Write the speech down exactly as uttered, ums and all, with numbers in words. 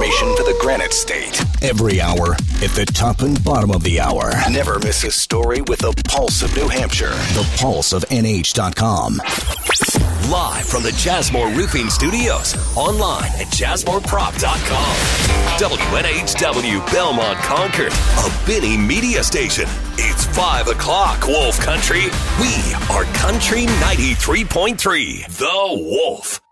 information for the Granite State. Every hour at the top and bottom of the hour. Never miss a story with the Pulse of New Hampshire. The Pulse of N H dot com. Live from the Jasmore Roofing Studios. Online at jasmore prop dot com. W N H W Belmont Concord, a Benny media station. It's five o'clock, Wolf Country. We are Country ninety-three point three, The Wolf.